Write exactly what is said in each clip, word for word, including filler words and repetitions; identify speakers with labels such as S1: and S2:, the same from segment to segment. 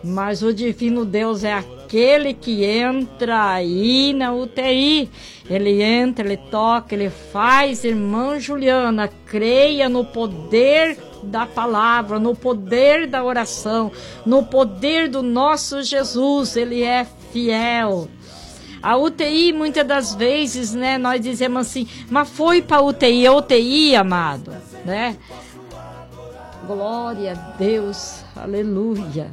S1: Mas o divino Deus é aquele que entra aí na U T I. Ele entra, ele toca, ele faz. Irmã Juliana, creia no poder da palavra, no poder da oração, no poder do nosso Jesus. Ele é fiel. A U T I, muitas das vezes, né, nós dizemos assim, mas foi para a U T I, a U T I, amado, né? Glória a Deus, aleluia.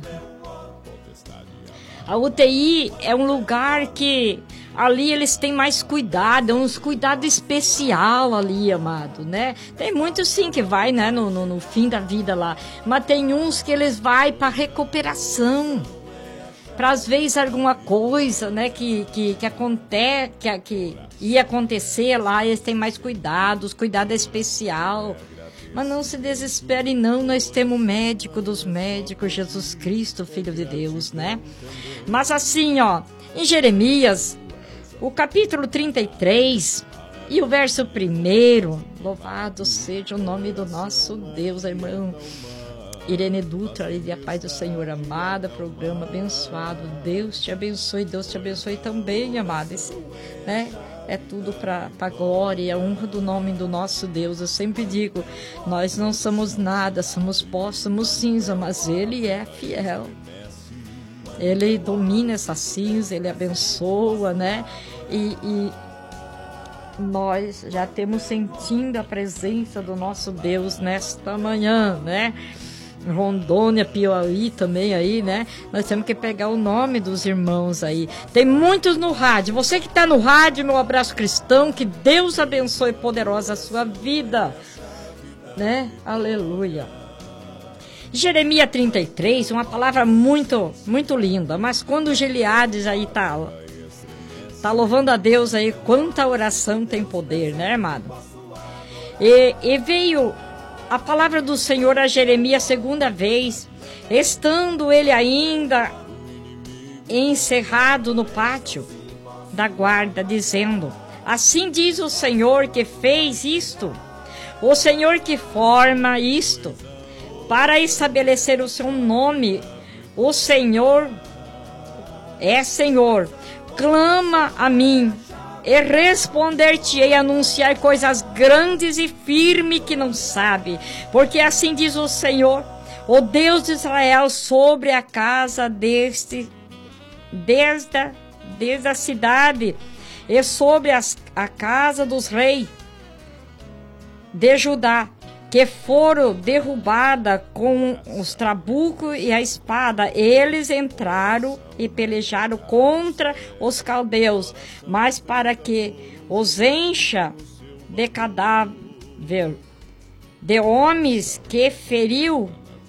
S1: A U T I é um lugar que ali eles têm mais cuidado, é uns cuidado especial ali, amado, né? Tem muitos sim que vai, né, no, no, no fim da vida lá, mas tem uns que eles vai para recuperação, para às vezes alguma coisa, né, que, que, que acontece, que, que ia acontecer lá, eles têm mais cuidados, cuidado especial. Mas não se desespere não, nós temos o médico dos médicos, Jesus Cristo, Filho de Deus, né? Mas assim, ó, em Jeremias, o capítulo trinta e três e o verso primeiro, louvado seja o nome do nosso Deus, irmão Irene Dutra, e a paz do Senhor, amada, programa abençoado, Deus te abençoe, Deus te abençoe também, amada, esse, né? É tudo para a glória e a honra do nome do nosso Deus. Eu sempre digo, nós não somos nada, somos pó, somos cinza, mas Ele é fiel. Ele domina essa cinza, Ele abençoa, né? E, e nós já temos sentindo a presença do nosso Deus nesta manhã, né? Rondônia, Piauí também aí, né? Nós temos que pegar o nome dos irmãos aí. Tem muitos no rádio. Você que está no rádio, meu abraço cristão. Que Deus abençoe poderosa a sua vida, né? Aleluia. Jeremias trinta e três, uma palavra muito, muito linda. Mas quando o Gileades aí tá, tá louvando a Deus aí, quanta oração tem poder, né, amado? E, e veio a palavra do Senhor a Jeremias segunda vez, estando ele ainda encerrado no pátio da guarda, dizendo: assim diz o Senhor que fez isto, o Senhor que forma isto, para estabelecer o seu nome. O Senhor é Senhor, clama a mim, e responder-te-ei, anunciar coisas grandes e firmes que não sabe. Porque assim diz o Senhor, o Deus de Israel, sobre a casa deste, desde a, desde a cidade, e sobre as, a casa dos reis de Judá, que foram derrubadas com os trabucos e a espada. Eles entraram e pelejaram contra os caldeus, mas para que os encha de cadáver, de homens que feriu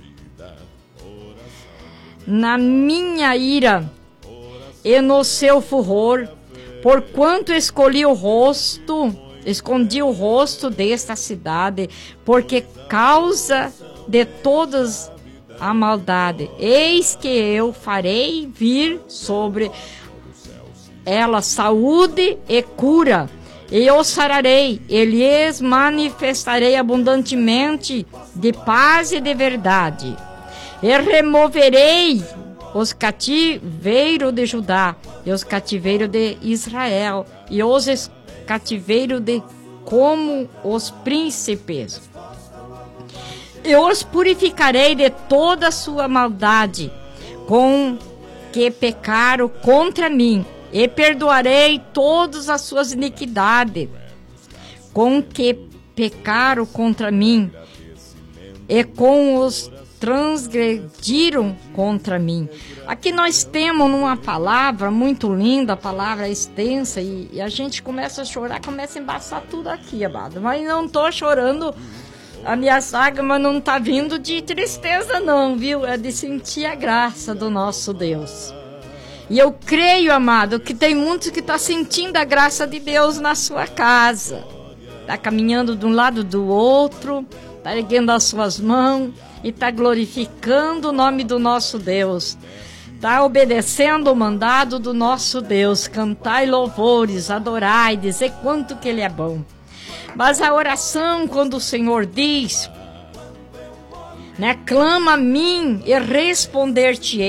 S1: na minha ira e no seu furor, porquanto escolhi o rosto Escondi o rosto desta cidade, porque causa de todas a maldade. Eis que eu farei vir sobre ela saúde e cura, e os sararei, e lhes manifestarei abundantemente de paz e de verdade. E removerei os cativeiros de Judá, e os cativeiros de Israel, e os cativeiro de como os príncipes. Eu os purificarei de toda a sua maldade, com que pecaram contra mim, e perdoarei todas as suas iniquidades, com que pecaram contra mim, e com os transgrediram contra mim. Aqui nós temos uma palavra muito linda, a palavra extensa, e, e a gente começa a chorar, começa a embaçar tudo aqui, amado. Mas não estou chorando, a minha lágrima não está vindo de tristeza não, viu? É de sentir a graça do nosso Deus. E eu creio, amado, que tem muitos que estão sentindo a graça de Deus na sua casa. Está caminhando de um lado do outro, está erguendo as suas mãos e está glorificando o nome do nosso Deus. Está obedecendo o mandado do nosso Deus. Cantai louvores, adorai, dizer quanto que Ele é bom. Mas a oração, quando o Senhor diz, né, clama a mim e responder-te-ei.